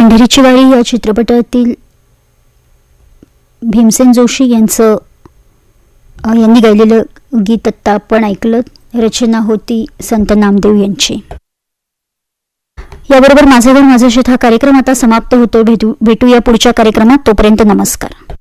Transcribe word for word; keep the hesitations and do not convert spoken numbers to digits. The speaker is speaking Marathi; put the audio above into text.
पंढरीची वारी या चित्रपटातील भीमसेन जोशी यांचं यांनी गायलेलं गीत आत्ता आपण ऐकलं. रचना होती संत नामदेव यांची. याबरोबर माझं घर माझं शेत हा कार्यक्रम आता समाप्त होतो. भेटू भेटूया पुढच्या कार्यक्रमात. तोपर्यंत नमस्कार.